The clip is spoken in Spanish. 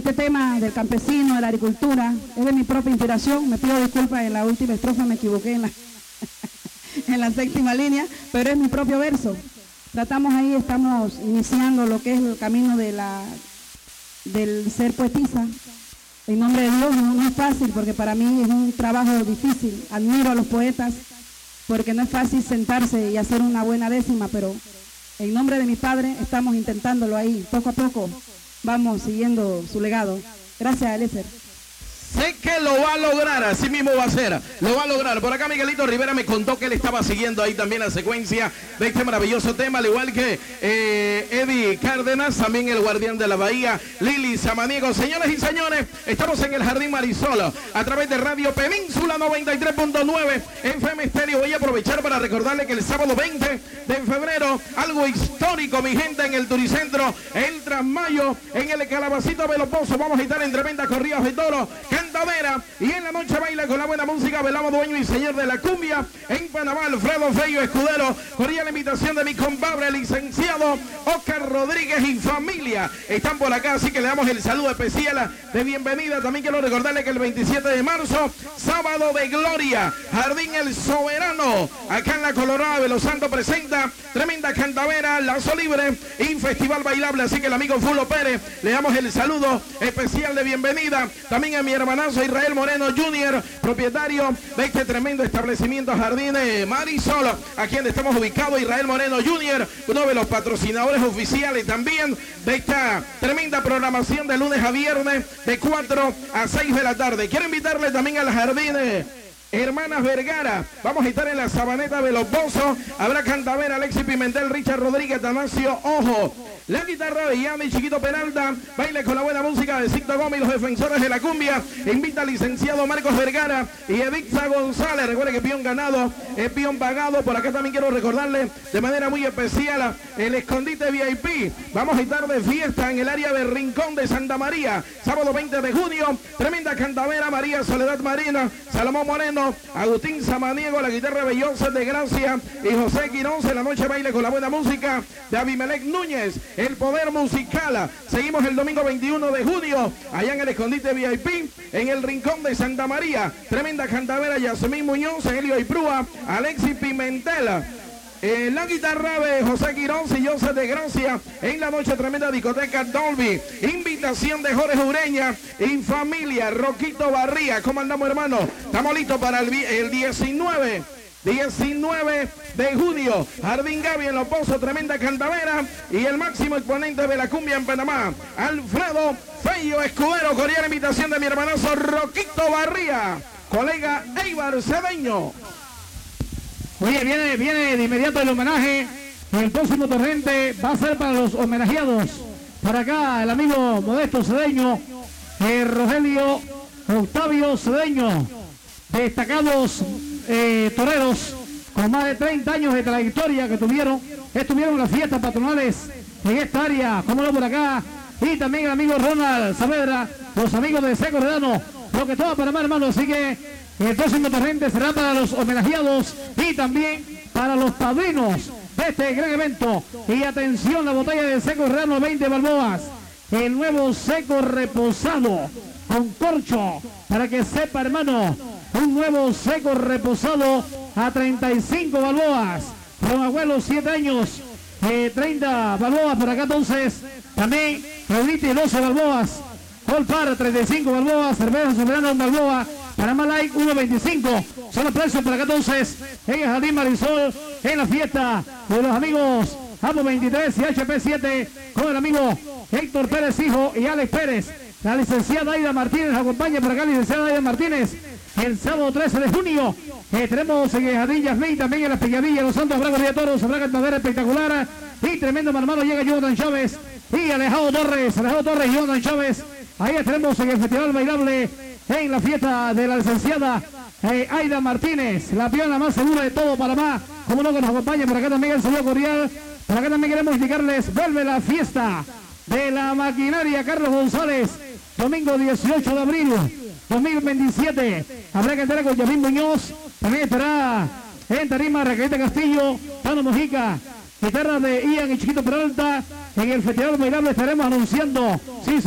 Este tema del campesino, de la agricultura, es de mi propia inspiración. Me pido disculpas, en la última estrofa me equivoqué en la séptima línea, pero es mi propio verso. Tratamos ahí, estamos iniciando lo que es el camino del ser poetisa. En nombre de Dios no es fácil, porque para mí es un trabajo difícil. Admiro a los poetas, porque no es fácil sentarse y hacer una buena décima, pero en nombre de mi padre estamos intentándolo ahí, poco a poco. Vamos siguiendo su legado. Gracias, Eliezer. Sé que lo va a lograr, así mismo va a ser, lo va a lograr. Por acá Miguelito Rivera me contó que él estaba siguiendo ahí también la secuencia de este maravilloso tema, al igual que Eddie Cárdenas, también el guardián de la bahía, Lili Samaniego. Señores y señores, estamos en el Jardín Marisol, a través de Radio Península 93.9 FM Estéreo. Voy a aprovechar para recordarle que el sábado 20 de febrero, algo histórico, mi gente, en el Turicentro, el Trasmayo, en el Calabacito de los Pozos. Vamos a estar en tremendas corridas de toro, Candavera, y en la noche baila con la buena música Velamo, dueño y señor de la cumbia en Panamá, Alfredo Feyo Escudero. Corría la invitación de mi compadre, licenciado Oscar Rodríguez y familia. Están por acá, así que le damos el saludo especial de bienvenida. También quiero recordarle que el 27 de marzo, sábado de gloria, Jardín El Soberano, acá en la Colorada de Los Santos, presenta tremenda Candavera, Lazo Libre y Festival Bailable. Así que el amigo Fulo Pérez, le damos el saludo especial de bienvenida. También a mi hermanazo Israel Moreno Jr., propietario de este tremendo establecimiento Jardín Marisol, aquí donde estamos ubicados. Israel Moreno Jr., uno de los patrocinadores oficiales también de esta tremenda programación de lunes a viernes de 4 a 6 de la tarde. Quiero invitarle también al Jardín Hermanas Vergara. Vamos a estar en la Sabaneta de los Pozos. Habrá Candavera, Alexis Pimentel, Richard Rodríguez, Damasio Ojo. La guitarra de Yanni Chiquito Peralta. Baile con la buena música de Cito Gómez y los defensores de la cumbia. Invita al licenciado Marcos Vergara y Editza González. Recuerde que peón ganado es peón pagado. Por acá también quiero recordarle de manera muy especial el escondite VIP. Vamos a estar de fiesta en el área de Rincón de Santa María. Sábado 20 de junio. Tremenda Candavera, María Soledad Marina, Salomón Moreno, Agustín Samaniego, la guitarra de Joseph de Gracia y José Quirón. En la noche baile con la buena música de Abimelec Núñez, el poder musical. Seguimos el domingo 21 de junio, allá en el escondite VIP, en el Rincón de Santa María. Tremenda Candavera, Yasmín Muñoz, Helio Iprúa, Alexis Pimentel. La guitarra de José Quirón y Joseph de Gracia. En la noche tremenda discoteca Dolby. Invitación de Jorge Ureña y familia Roquito Barría. ¿Cómo andamos, hermano? Estamos listos para el 19 de junio, Jardín Gaby en Los Pozos, tremenda Candavera y el máximo exponente de la cumbia en Panamá, Alfredo Feyo Escudero. Corría la invitación de mi hermanazo Roquito Barría, colega Eibar Cedeño. Oye, viene de inmediato el homenaje. El próximo torrente va a ser para los homenajeados. Para acá el amigo Modesto Cedeño, Rogelio Octavio Cedeño, destacados toreros con más de 30 años de trayectoria que estuvieron las fiestas patronales en esta área, como no por acá, y también el amigo Ronald Saavedra, los amigos de Seco Redano, lo que todo Panamá, hermano. Así que el próximo torrente será para los homenajeados y también para los padrinos de este gran evento. Y atención, la botella de Seco Redano 20 balboas, el nuevo seco reposado con corcho, para que sepa, hermano, un nuevo seco reposado a 35 balboas. Don Abuelo, 7 años, 30 balboas por acá. Entonces, también Rauliti, 12 balboas. Colpar, 35 balboas. Cerveza Soberana, 1 balboa. Panamá Light, 1.25. Son los precios por acá. Entonces, en el Jardín Marisol, en la fiesta de los amigos Amo 23 y HP 7, con el amigo Héctor Pérez Hijo y Alex Pérez. La licenciada Aida Martínez acompaña por acá, licenciada Aida Martínez. El sábado 13 de junio tenemos en el Jardín Yasmín, también en la Peñavilla, Los Santos, habrá corrida de toros, habrá cantadera espectacular y tremendo, hermano. Llega Jonathan Chávez y Alejandro Torres y Jonathan Chávez. Ahí tenemos en el Festival Bailable, en la fiesta de la licenciada Aida Martínez, la peona más segura de todo Panamá. Como no, que nos acompaña por acá también el saludo cordial. Por acá también queremos indicarles, vuelve la fiesta de la maquinaria Carlos González, domingo 18 de abril 2027. Habrá que entrar con Yamín Muñoz. También estará en tarima Raquelita Castillo, Tano Mojica, guitarra de Ian y Chiquito Peralta. En el Festival Bailable estaremos anunciando, sí,